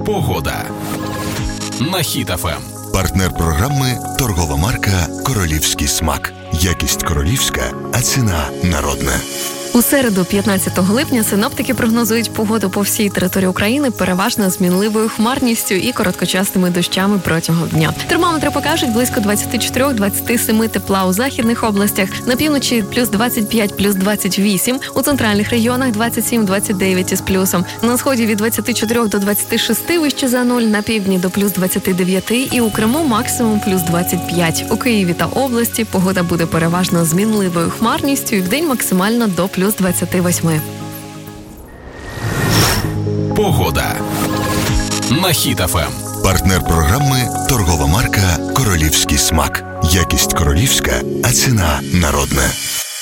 Погода на Хіт ФМ. Партнер програми – торгова марка «Королівський смак». Якість королівська, а ціна народна. У середу, 15 липня, синоптики прогнозують погоду по всій території України переважно з мінливою хмарністю і короткочасними дощами протягом дня. Термометри покажуть близько 24-27 тепла у західних областях, на півночі плюс 25, плюс 28, у центральних регіонах 27-29 із плюсом, на сході від 24 до 26 вище за нуль, на півдні до плюс 29 і у Криму максимум плюс 25. У Києві та області погода буде переважно з мінливою хмарністю і вдень максимально до плюс 28. Погода на Хіт ФМ. Партнер програми – торгова марка «Королівський смак». Якість королівська, а ціна народна.